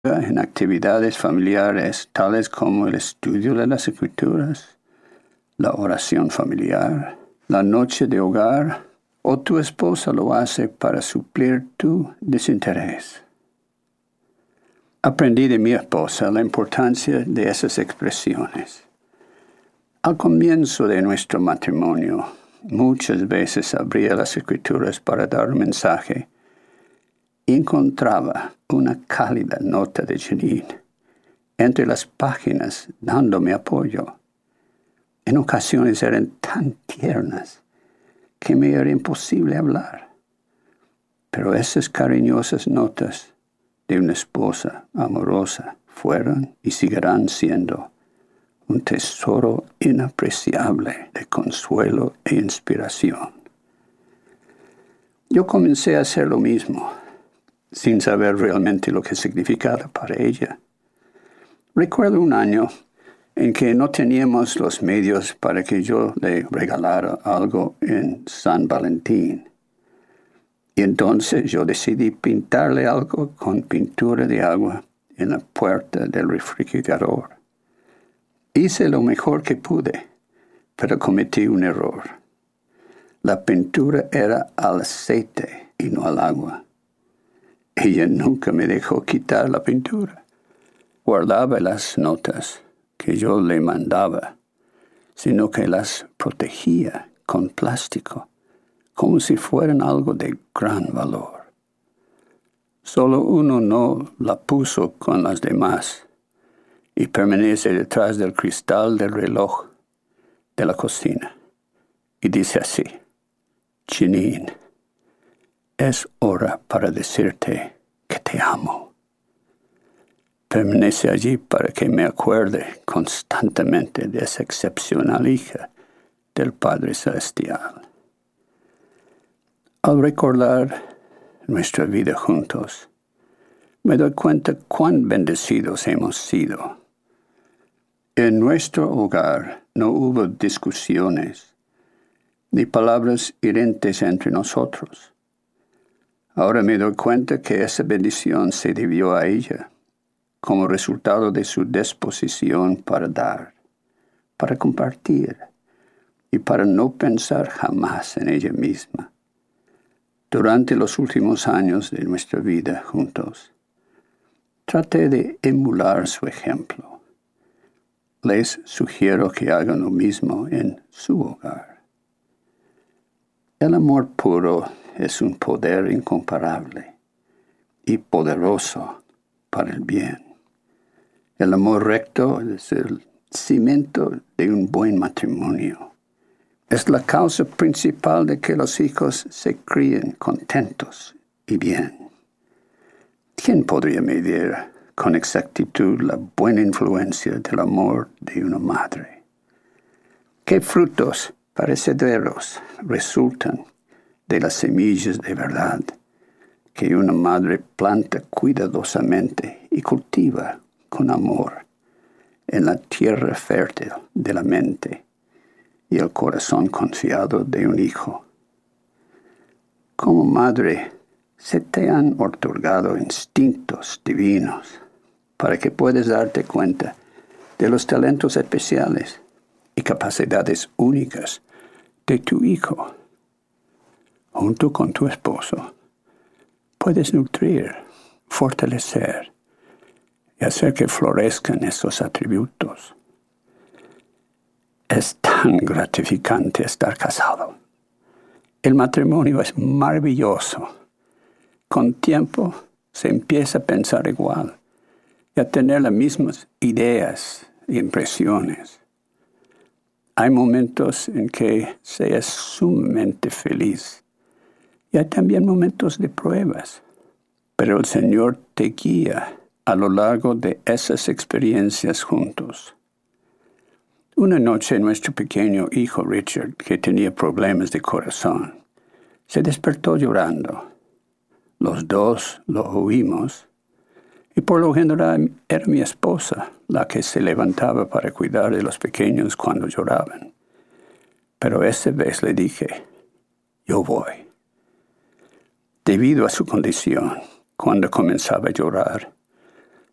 en actividades familiares tales como el estudio de las Escrituras, la oración familiar, la noche de hogar, o tu esposa lo hace para suplir tu desinterés. Aprendí de mi esposa la importancia de esas expresiones. Al comienzo de nuestro matrimonio, muchas veces abría las Escrituras para dar un mensaje y encontraba una cálida nota de Janine entre las páginas dándome apoyo. En ocasiones eran tan tiernas que me era imposible hablar. Pero esas cariñosas notas de una esposa amorosa fueron y seguirán siendo un tesoro inapreciable de consuelo e inspiración. Yo comencé a hacer lo mismo, sin saber realmente lo que significaba para ella. Recuerdo un año en que no teníamos los medios para que yo le regalara algo en San Valentín. Y entonces yo decidí pintarle algo con pintura de agua en la puerta del refrigerador. Hice lo mejor que pude, pero cometí un error. La pintura era al aceite y no al agua. Ella nunca me dejó quitar la pintura. Guardaba las notas que yo le mandaba, sino que las protegía con plástico, como si fueran algo de gran valor. Solo uno no la puso con las demás y permanece detrás del cristal del reloj de la cocina. Y dice así: Janine, es hora para decirte que te amo. Permanece allí para que me acuerde constantemente de esa excepcional hija del Padre Celestial. Al recordar nuestra vida juntos, me doy cuenta cuán bendecidos hemos sido. En nuestro hogar no hubo discusiones ni palabras hirientes entre nosotros. Ahora me doy cuenta que esa bendición se debió a ella, como resultado de su disposición para dar, para compartir y para no pensar jamás en ella misma. Durante los últimos años de nuestra vida juntos, traté de emular su ejemplo. Les sugiero que hagan lo mismo en su hogar. El amor puro es un poder incomparable y poderoso para el bien. El amor recto es el cimiento de un buen matrimonio. Es la causa principal de que los hijos se críen contentos y bien. ¿Quién podría medir con exactitud la buena influencia del amor de una madre? ¿Qué frutos perecederos resultan de las semillas de verdad que una madre planta cuidadosamente y cultiva con amor en la tierra fértil de la mente y el corazón confiado de un hijo? Como madre, se te han otorgado instintos divinos para que puedas darte cuenta de los talentos especiales y capacidades únicas de tu hijo. Junto con tu esposo, puedes nutrir, fortalecer y hacer que florezcan esos atributos. Es tan gratificante estar casado. El matrimonio es maravilloso. Con tiempo se empieza a pensar igual y a tener las mismas ideas e impresiones. Hay momentos en que se es sumamente feliz y hay también momentos de pruebas, pero el Señor te guía a lo largo de esas experiencias juntos. Una noche nuestro pequeño hijo Richard, que tenía problemas de corazón, se despertó llorando. Los dos lo oímos y por lo general era mi esposa la que se levantaba para cuidar de los pequeños cuando lloraban. Pero esta vez le dije: yo voy. Debido a su condición, cuando comenzaba a llorar,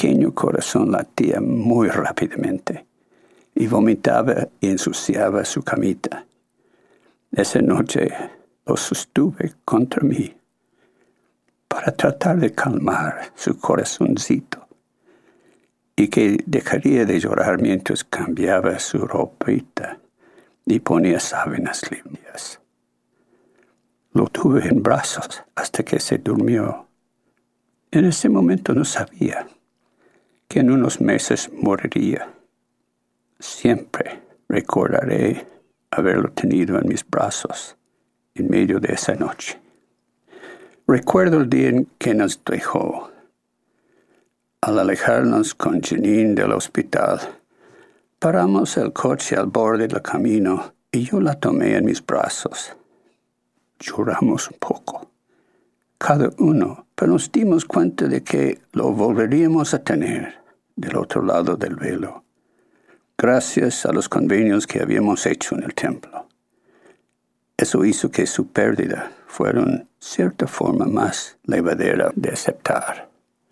pequeño corazón latía muy rápidamente y vomitaba y ensuciaba su camita. Esa noche lo sostuve contra mí para tratar de calmar su corazoncito y que dejaría de llorar mientras cambiaba su ropita y ponía sábanas limpias. Lo tuve en brazos hasta que se durmió. En ese momento no sabía que en unos meses moriría. Siempre recordaré haberlo tenido en mis brazos en medio de esa noche. Recuerdo el día en que nos dejó. Al alejarnos con Janine del hospital, paramos el coche al borde del camino y yo la tomé en mis brazos. Lloramos un poco, cada uno, pero nos dimos cuenta de que lo volveríamos a tener del otro lado del velo, gracias a los convenios que habíamos hecho en el templo. Eso hizo que su pérdida fuera en cierta forma más llevadera de aceptar.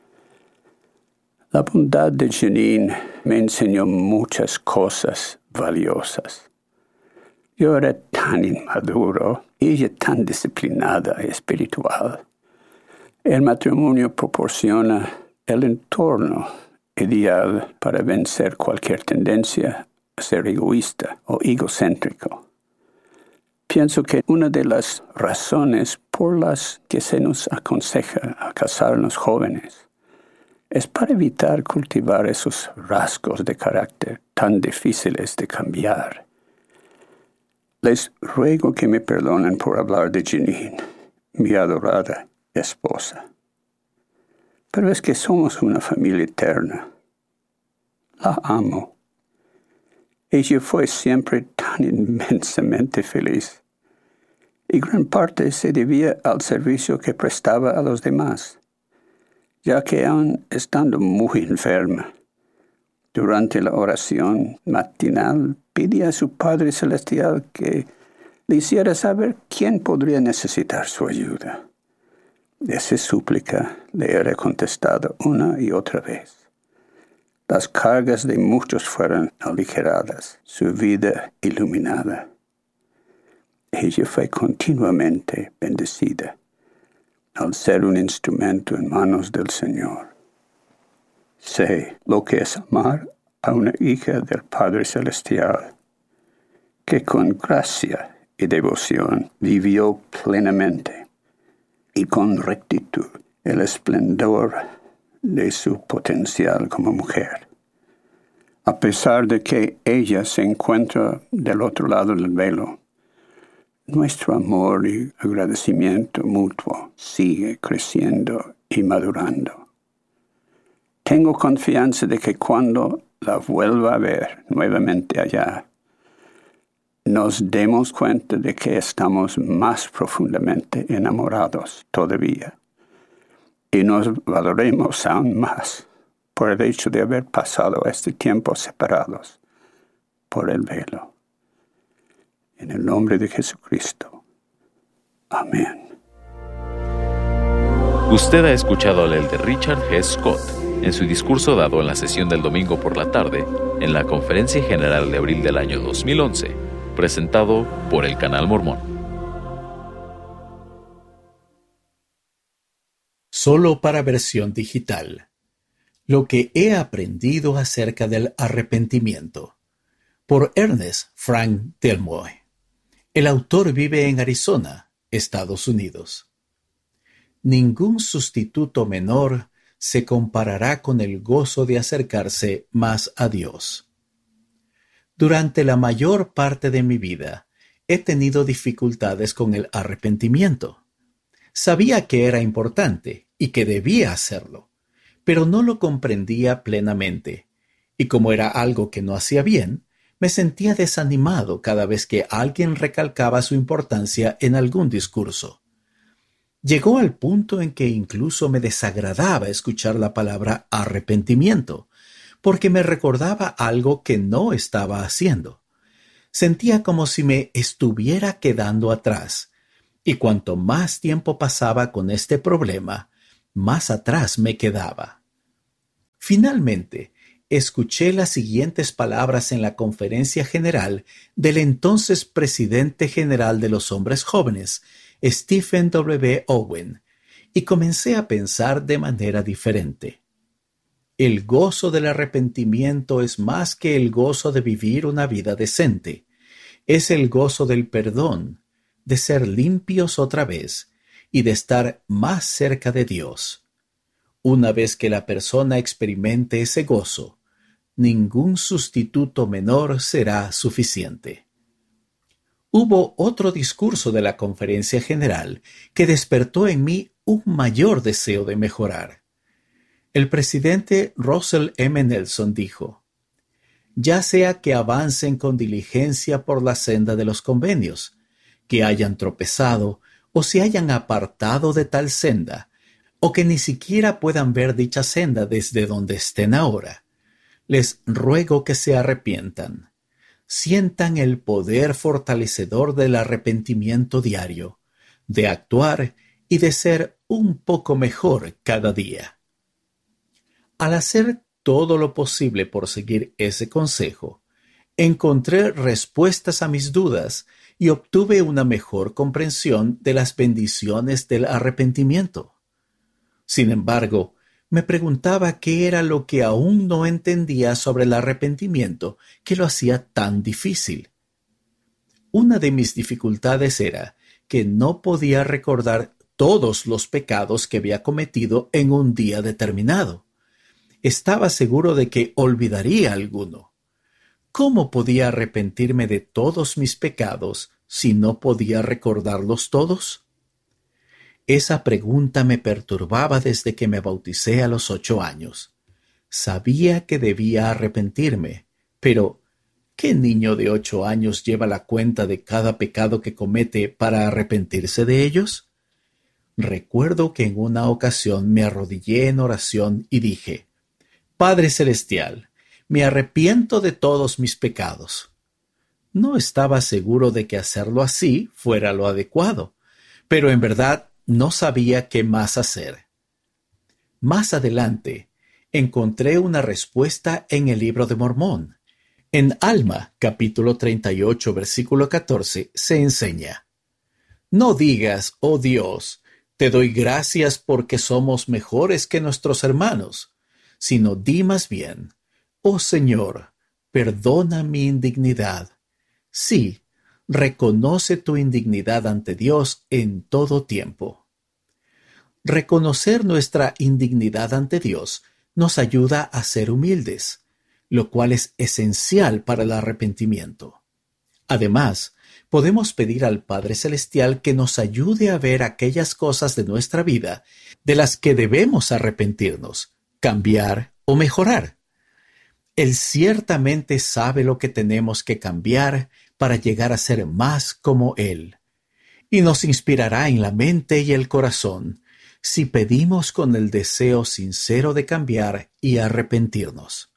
La bondad de Janine me enseñó muchas cosas valiosas. Yo era tan inmaduro y ella tan disciplinada y espiritual. El matrimonio proporciona el entorno ideal para vencer cualquier tendencia a ser egoísta o egocéntrico. Pienso que una de las razones por las que se nos aconseja a casarnos jóvenes es para evitar cultivar esos rasgos de carácter tan difíciles de cambiar. Les ruego que me perdonen por hablar de Janine, mi adorada esposa. Pero es que somos una familia eterna. La amo. Ella fue siempre tan inmensamente feliz. Y gran parte se debía al servicio que prestaba a los demás, ya que aun estando muy enferma, durante la oración matinal pedía a su Padre Celestial que le hiciera saber quién podría necesitar su ayuda. Esa súplica le era contestada una y otra vez. Las cargas de muchos fueron aligeradas, su vida iluminada. Ella fue continuamente bendecida al ser un instrumento en manos del Señor. Sé lo que es amar a una hija del Padre Celestial, que con gracia y devoción vivió plenamente y con rectitud el esplendor de su potencial como mujer. A pesar de que ella se encuentra del otro lado del velo, nuestro amor y agradecimiento mutuo sigue creciendo y madurando. Tengo confianza de que cuando la vuelva a ver nuevamente allá, nos demos cuenta de que estamos más profundamente enamorados todavía y nos valoremos aún más por el hecho de haber pasado este tiempo separados por el velo. En el nombre de Jesucristo. Amén. Usted ha escuchado al elder Richard G. Scott en su discurso dado en la sesión del domingo por la tarde en la Conferencia General de abril del año 2011, presentado por el Canal Mormón. Solo para versión digital. Lo que he aprendido acerca del arrepentimiento. Por Ernest Frank Delmoy. El autor vive en Arizona, Estados Unidos. Ningún sustituto menor se comparará con el gozo de acercarse más a Dios. Durante la mayor parte de mi vida, he tenido dificultades con el arrepentimiento. Sabía que era importante y que debía hacerlo, pero no lo comprendía plenamente, y como era algo que no hacía bien, me sentía desanimado cada vez que alguien recalcaba su importancia en algún discurso. Llegó al punto en que incluso me desagradaba escuchar la palabra arrepentimiento, porque me recordaba algo que no estaba haciendo. Sentía como si me estuviera quedando atrás, y cuanto más tiempo pasaba con este problema, más atrás me quedaba. Finalmente, escuché las siguientes palabras en la conferencia general del entonces presidente general de los hombres jóvenes, Stephen W. Owen, y comencé a pensar de manera diferente. El gozo del arrepentimiento es más que el gozo de vivir una vida decente. Es el gozo del perdón, de ser limpios otra vez y de estar más cerca de Dios. Una vez que la persona experimente ese gozo, ningún sustituto menor será suficiente. Hubo otro discurso de la conferencia general que despertó en mí un mayor deseo de mejorar. El presidente Russell M. Nelson dijo: «Ya sea que avancen con diligencia por la senda de los convenios, que hayan tropezado o se hayan apartado de tal senda, o que ni siquiera puedan ver dicha senda desde donde estén ahora, les ruego que se arrepientan. Sientan el poder fortalecedor del arrepentimiento diario, de actuar y de ser un poco mejor cada día». Al hacer todo lo posible por seguir ese consejo, encontré respuestas a mis dudas y obtuve una mejor comprensión de las bendiciones del arrepentimiento. Sin embargo, me preguntaba qué era lo que aún no entendía sobre el arrepentimiento que lo hacía tan difícil. Una de mis dificultades era que no podía recordar todos los pecados que había cometido en un día determinado. Estaba seguro de que olvidaría alguno. ¿Cómo podía arrepentirme de todos mis pecados si no podía recordarlos todos? Esa pregunta me perturbaba desde que me bauticé a los 8 años. Sabía que debía arrepentirme, pero ¿qué niño de 8 años lleva la cuenta de cada pecado que comete para arrepentirse de ellos? Recuerdo que en una ocasión me arrodillé en oración y dije: «Padre Celestial, me arrepiento de todos mis pecados». No estaba seguro de que hacerlo así fuera lo adecuado, pero en verdad no sabía qué más hacer. Más adelante, encontré una respuesta en el Libro de Mormón. En Alma, capítulo 38, versículo 14, se enseña: «No digas, oh Dios, te doy gracias porque somos mejores que nuestros hermanos, sino di más bien, oh Señor, perdona mi indignidad. Sí, reconoce tu indignidad ante Dios en todo tiempo». Reconocer nuestra indignidad ante Dios nos ayuda a ser humildes, lo cual es esencial para el arrepentimiento. Además, podemos pedir al Padre Celestial que nos ayude a ver aquellas cosas de nuestra vida de las que debemos arrepentirnos, cambiar o mejorar. Él ciertamente sabe lo que tenemos que cambiar para llegar a ser más como Él, y nos inspirará en la mente y el corazón si pedimos con el deseo sincero de cambiar y arrepentirnos.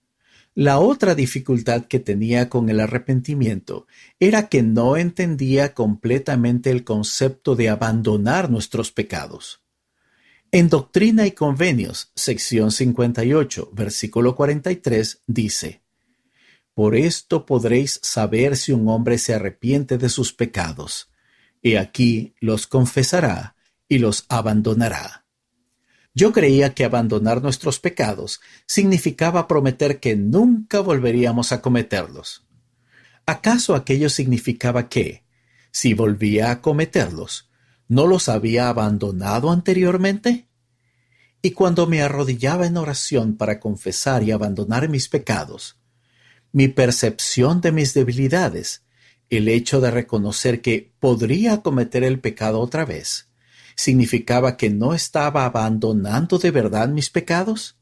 La otra dificultad que tenía con el arrepentimiento era que no entendía completamente el concepto de abandonar nuestros pecados. En Doctrina y Convenios, sección 58, versículo 43, dice: «Por esto podréis saber si un hombre se arrepiente de sus pecados. He aquí los confesará y los abandonará». Yo creía que abandonar nuestros pecados significaba prometer que nunca volveríamos a cometerlos. ¿Acaso aquello significaba que, si volvía a cometerlos, no los había abandonado anteriormente? Y cuando me arrodillaba en oración para confesar y abandonar mis pecados, mi percepción de mis debilidades, el hecho de reconocer que podría cometer el pecado otra vez, ¿significaba que no estaba abandonando de verdad mis pecados?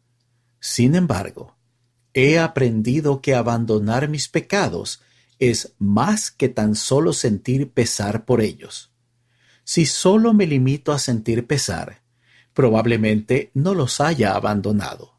Sin embargo, he aprendido que abandonar mis pecados es más que tan solo sentir pesar por ellos. Si solo me limito a sentir pesar, probablemente no los haya abandonado.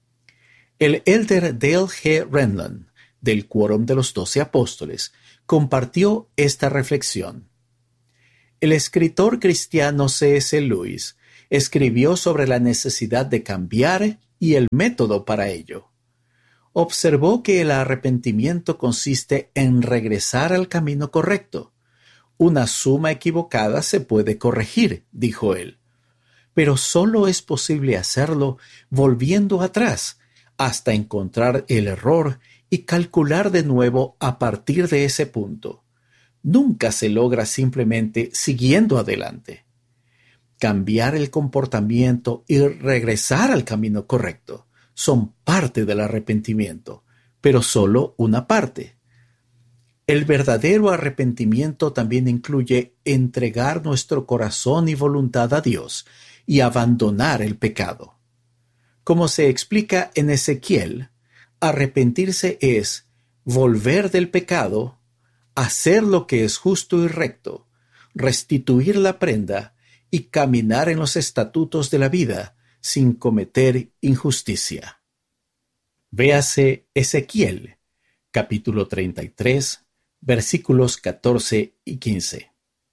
El elder Dale G. Renlund, del Quórum de los 12 Apóstoles, compartió esta reflexión. El escritor cristiano C.S. Lewis escribió sobre la necesidad de cambiar y el método para ello. Observó que el arrepentimiento consiste en regresar al camino correcto. Una suma equivocada se puede corregir, dijo él, pero solo es posible hacerlo volviendo atrás hasta encontrar el error y calcular de nuevo a partir de ese punto. Nunca se logra simplemente siguiendo adelante. Cambiar el comportamiento y regresar al camino correcto son parte del arrepentimiento, pero solo una parte. El verdadero arrepentimiento también incluye entregar nuestro corazón y voluntad a Dios y abandonar el pecado. Como se explica en Ezequiel, arrepentirse es volver del pecado, hacer lo que es justo y recto, restituir la prenda y caminar en los estatutos de la vida sin cometer injusticia. Véase Ezequiel, capítulo 33, versículos 14 y 15.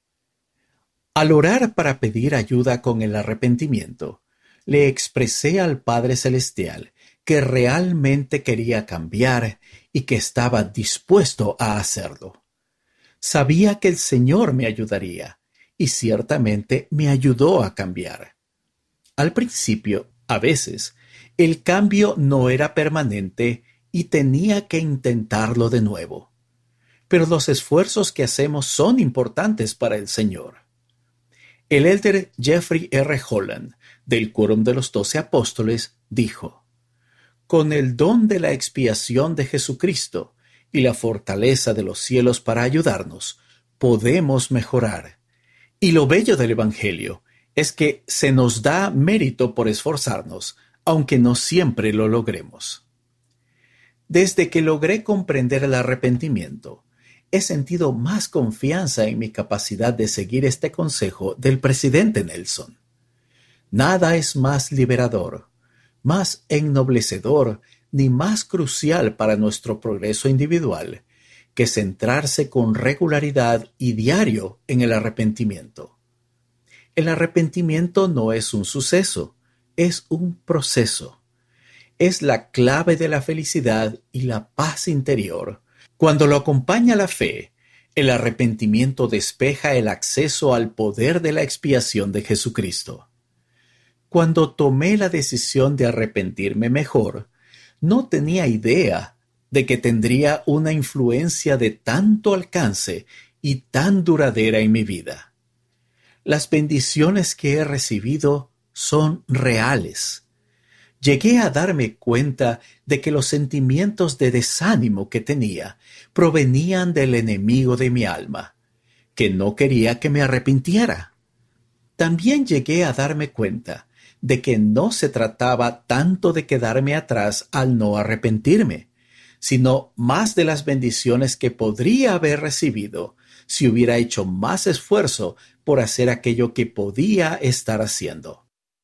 Al orar para pedir ayuda con el arrepentimiento, le expresé al Padre Celestial que realmente quería cambiar y que estaba dispuesto a hacerlo. Sabía que el Señor me ayudaría, y ciertamente me ayudó a cambiar. Al principio, a veces, el cambio no era permanente y tenía que intentarlo de nuevo. Pero los esfuerzos que hacemos son importantes para el Señor. El elder Jeffrey R. Holland, del Quórum de los 12 Apóstoles, dijo: «Con el don de la expiación de Jesucristo y la fortaleza de los cielos para ayudarnos, podemos mejorar. Y lo bello del Evangelio es que se nos da mérito por esforzarnos, aunque no siempre lo logremos». Desde que logré comprender el arrepentimiento, he sentido más confianza en mi capacidad de seguir este consejo del presidente Nelson. Nada es más liberador, más ennoblecedor, ni más crucial para nuestro progreso individual que centrarse con regularidad y diario en el arrepentimiento. El arrepentimiento no es un suceso, es un proceso. Es la clave de la felicidad y la paz interior. Cuando lo acompaña la fe, el arrepentimiento despeja el acceso al poder de la expiación de Jesucristo. Cuando tomé la decisión de arrepentirme mejor, no tenía idea de que tendría una influencia de tanto alcance y tan duradera en mi vida. Las bendiciones que he recibido son reales. Llegué a darme cuenta de que los sentimientos de desánimo que tenía provenían del enemigo de mi alma, que no quería que me arrepintiera. También llegué a darme cuenta de que no se trataba tanto de quedarme atrás al no arrepentirme, sino más de las bendiciones que podría haber recibido si hubiera hecho más esfuerzo por hacer aquello que podía estar haciendo.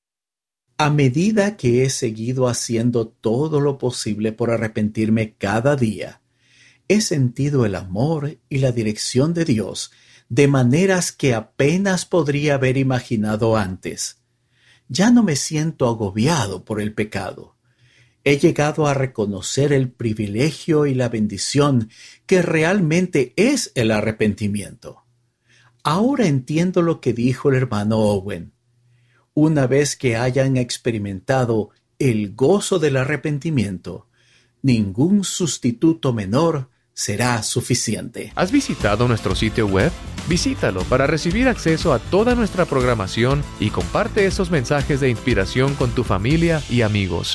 A medida que he seguido haciendo todo lo posible por arrepentirme cada día, he sentido el amor y la dirección de Dios de maneras que apenas podría haber imaginado antes. Ya no me siento agobiado por el pecado. He llegado a reconocer el privilegio y la bendición que realmente es el arrepentimiento. Ahora entiendo lo que dijo el hermano Owen. Una vez que hayan experimentado el gozo del arrepentimiento, ningún sustituto menor será suficiente. ¿Has visitado nuestro sitio web? Visítalo para recibir acceso a toda nuestra programación y comparte esos mensajes de inspiración con tu familia y amigos.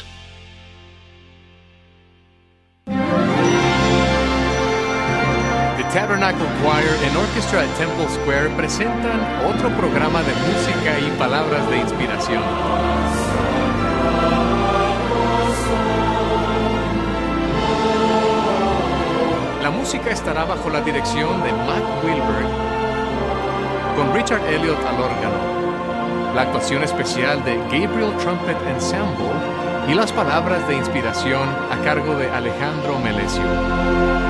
Tabernacle Choir en Orchestra at Temple Square presentan otro programa de música y palabras de inspiración. La música estará bajo la dirección de Matt Wilberg, con Richard Elliott al órgano, la actuación especial de Gabriel Trumpet Ensemble y las palabras de inspiración a cargo de Alejandro Melesio.